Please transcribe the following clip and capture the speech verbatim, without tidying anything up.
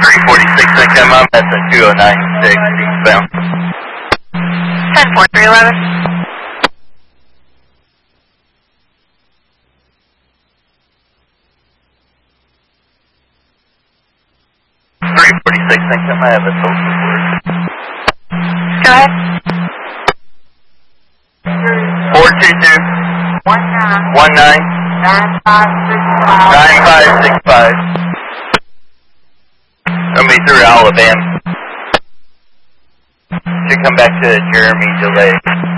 three forty-six, I come up, that's a two oh nine six, eastbound. ten four three eleven. three forty-six, I come up, I have a social word. Go ahead. four two two, one nine, nine five six five. Gonna be through Alabama. Should come back to Jeremy delay.